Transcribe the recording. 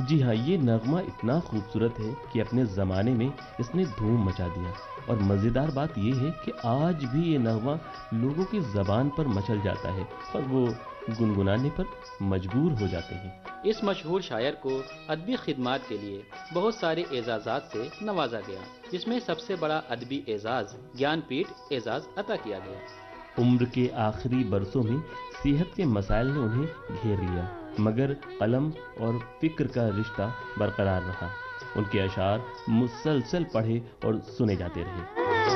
जी हाँ, ये नगमा इतना खूबसूरत है कि अपने ज़माने में इसने धूम मचा दिया। और मज़ेदार बात ये है कि आज भी ये नगमा लोगों की ज़बान पर मचल जाता है और वो गुनगुनाने पर मजबूर हो जाते हैं। इस मशहूर शायर को अदबी खिदमात के लिए बहुत सारे एजाज़ात से नवाजा गया, जिसमें सबसे बड़ा अदबी एजाज़ ज्ञानपीठ एजाज़ अता किया गया। उम्र के आखिरी बरसों में सेहत के मसाइल ने उन्हें घेर लिया, मगर कलम और फिक्र का रिश्ता बरकरार रहा। उनके अशार मुसलसल पढ़े और सुने जाते रहे।